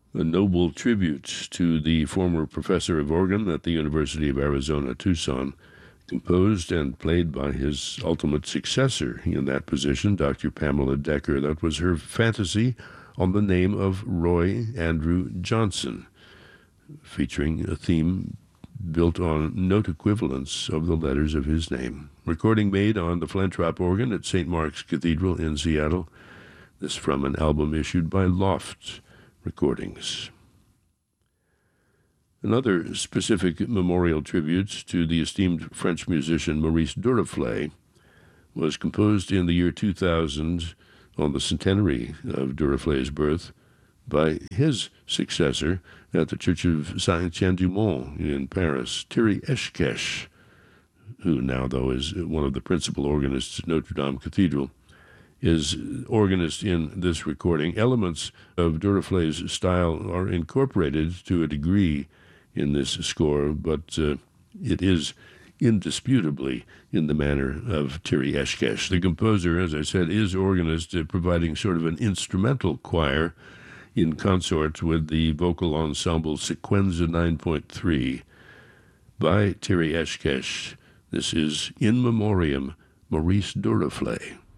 a noble tribute to the former professor of organ at the University of Arizona, Tucson, composed and played by his ultimate successor in that position, Dr. Pamela Decker. That was her fantasy on the name of Roy Andrew Johnson, featuring a theme built on note equivalence of the letters of his name. Recording made on the Flentrop organ at St. Mark's Cathedral in Seattle. This from an album issued by Loft Recordings. Another specific memorial tribute to the esteemed French musician Maurice Duruflé was composed in the year 2000 on the centenary of Duruflé's birth by his successor at the Church of Saint-Étienne-du-Mont in Paris, Thierry Eshkesh, who now, though, is one of the principal organists at Notre Dame Cathedral, is organist in this recording. Elements of Duruflé's style are incorporated to a degree in this score, but it is indisputably in the manner of Thierry Eshkesh. The composer, as I said, is organist, providing sort of an instrumental choir in consort with the vocal ensemble Sequenza 9.3 by Thierry Eshkesh. This is In Memoriam, Maurice Duruflé.